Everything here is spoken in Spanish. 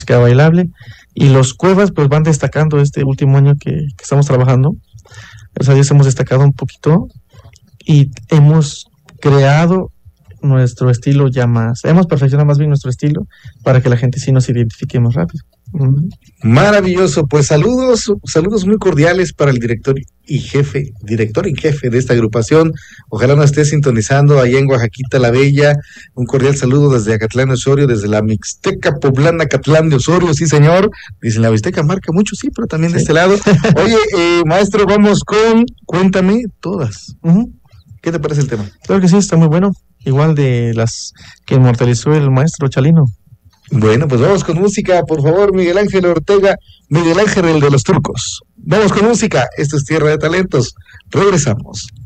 música bailable, y los Cuevas pues van destacando este último año que estamos trabajando. O sea, ya hemos destacado un poquito y hemos creado nuestro estilo ya más, hemos perfeccionado más bien nuestro estilo para que la gente sí nos identifique más rápido. Maravilloso, pues saludos muy cordiales para el director en jefe de esta agrupación. Ojalá nos esté sintonizando allá en Oaxaquita la Bella. Un cordial saludo desde Acatlán de Osorio, desde la Mixteca Poblana Acatlán de Osorio, sí señor. Dicen la Mixteca marca mucho, sí, pero también de este lado. Oye, maestro, vamos con Cuéntame Todas. ¿Qué te parece el tema? Claro que sí, está muy bueno. Igual de las que inmortalizó el maestro Chalino. Bueno, pues vamos con música, por favor, Miguel Ángel Ortega, Miguel Ángel el de los Turcos. Vamos con música, esto es Tierra de Talentos. Regresamos.